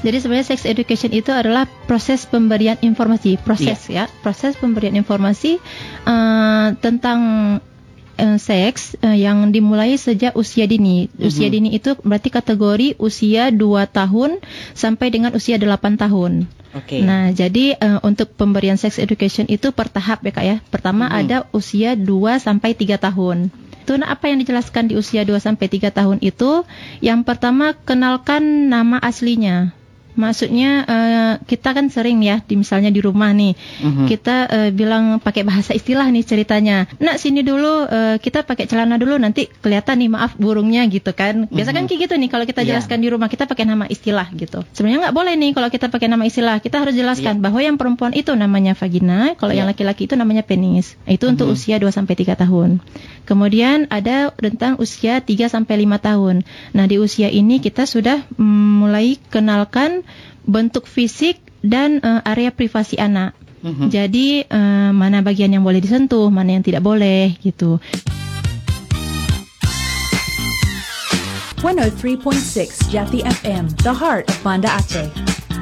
Jadi sebenarnya sex education itu adalah proses pemberian informasi, proses pemberian informasi tentang seks yang dimulai sejak usia dini. Usia dini itu berarti kategori usia 2 tahun sampai dengan usia 8 tahun. Nah, jadi untuk pemberian sex education itu per tahap ya Kak ya. Pertama ada usia 2 sampai 3 tahun. Itu apa yang dijelaskan di usia 2 sampai 3 tahun itu? Yang pertama, kenalkan nama aslinya. Maksudnya kita kan sering ya, misalnya di rumah nih, kita bilang pakai bahasa istilah nih ceritanya. Nak sini dulu, kita pakai celana dulu, nanti kelihatan nih maaf burungnya gitu kan. Biasa kan kayak gitu nih kalau kita jelaskan di rumah, kita pakai nama istilah gitu. Sebenarnya nggak boleh nih kalau kita pakai nama istilah. Kita harus jelaskan bahwa yang perempuan itu namanya vagina, kalau yang laki-laki itu namanya penis. Itu untuk usia 2 sampai 3 tahun. Kemudian ada tentang usia 3 sampai 5 tahun. Nah, di usia ini kita sudah mulai kenalkan bentuk fisik dan area privasi anak. Jadi mana bagian yang boleh disentuh, mana yang tidak boleh gitu. 103.6 Jati FM, the heart of Banda Aceh.